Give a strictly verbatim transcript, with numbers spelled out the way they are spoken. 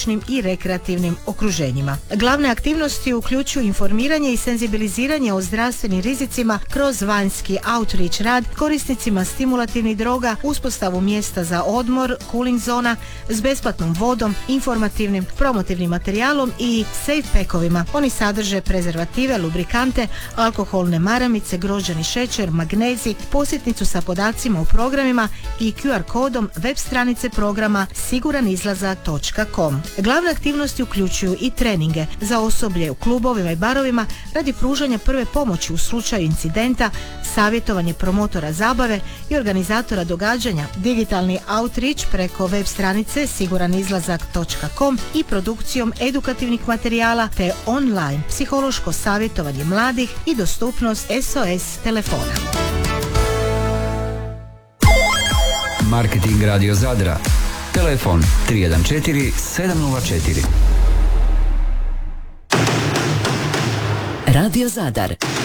rizičnim i rekreativnim okruženjima. Glavne aktivnosti uključuju informiranje i senzibiliziranje o zdravstvenim rizicima kroz vanjski outreach rad, korisnicima stimulativnih droga, uspostavu mjesta za odmor, cooling zona s besplatnom vodom, informativnim, promotivnim materijalom i safe packovima. Oni sadrže prezervative, lubrikante, alkoholne maramice, grožđani šećer, magnezij, posjetnicu sa podacima u programima i Q R kodom web stranice programa siguran izlazak točka com. Glavne aktivnosti uključuju i treninge za osoblje u klubovima i barovima radi pružanja prve pomoći u slučaju incidenta, savjetovanje promotora zabave i organizatora događanja, digitalni outreach preko web stranice siguran izlazak točka com i produkcijom edukativnih materijala te online psihološko savjetovanje mladih i dostupnost S O S telefona. Marketing Radio Zadra. Telefon tri jedan četiri sedam nula četiri. Radio Zadar